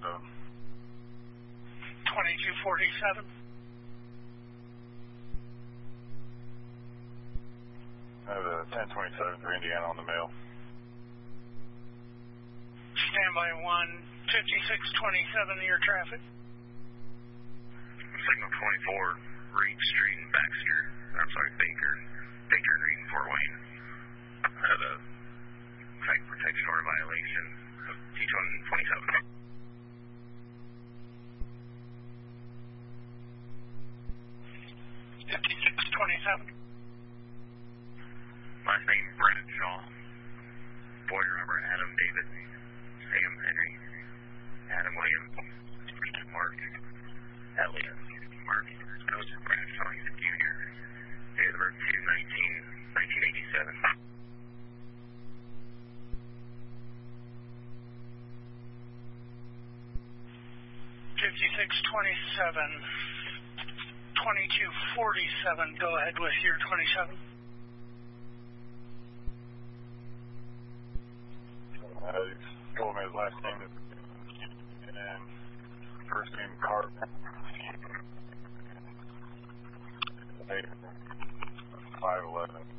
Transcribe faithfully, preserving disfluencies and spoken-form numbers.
zone. twenty-two forty-seven. I have a ten twenty-seven for Indiana on the mail. Standby one, fifty-six twenty-seven, your traffic. Signal twenty-four, Reed Street and Baxter. I'm sorry, Baker. Baker and Reed and Fort Wayne. I had a track protection order violation of T one twenty-seven. fifty-six twenty-seven. Last name Bradshaw. Boy Robert Adam David. Sam Henry. Adam William. Mark. Elliot. Mark. Joseph Bradshaw Junior Date of birth two nineteen nineteen eighty-seven. fifty-six twenty-seven. twenty-two forty-seven. Go ahead with your twenty-seven. Uh, he told me his last name is and first name Carter. five eleven.